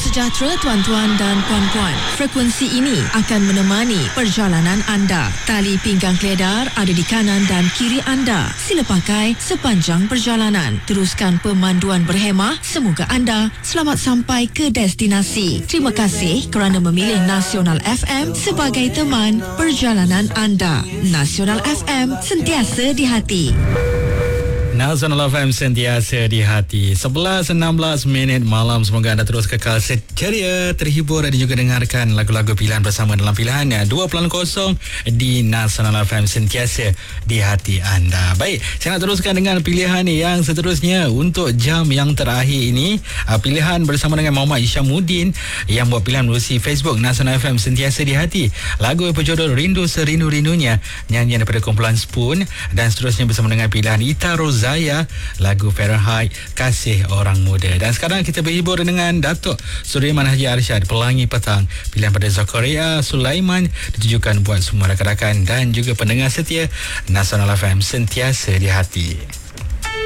sejahtera tuan-tuan dan puan-puan. Frekuensi ini akan menemani perjalanan anda. Tali pinggang keledar ada di kanan dan kiri anda. Sila pakai sepanjang perjalanan. Teruskan pemanduan berhemah. Semoga anda selamat sampai ke destinasi. Terima kasih kerana memilih Nasional FM sebagai teman perjalanan anda. Nasional FM, sentiasa di hati. Nasional FM, sentiasa di hati. 11.16 malam. Semoga anda terus kekal ceria, terhibur dan juga dengarkan lagu-lagu pilihan bersama dalam pilihan 2.0 di Nasional FM, sentiasa di hati anda. Baik, saya nak teruskan dengan pilihan yang seterusnya untuk jam yang terakhir ini. Pilihan bersama dengan Muhammad Isyamuddin yang buat pilihan melalui Facebook Nasional FM, sentiasa di hati. Lagu berjudul Rindu Serindu-Rindunya, nyanyian daripada kumpulan Spoon. Dan seterusnya bersama dengan pilihan Ita Rozaya, lagu Fahrenheit, Kasih Orang Muda. Dan sekarang kita berhibur dengan Datuk Sulaiman Haji Arsyad, Pelangi Petang. Pilihan pada Zakaria Sulaiman ditujukan buat semua rakan-rakan dan juga pendengar setia Nasional FM, sentiasa di hati.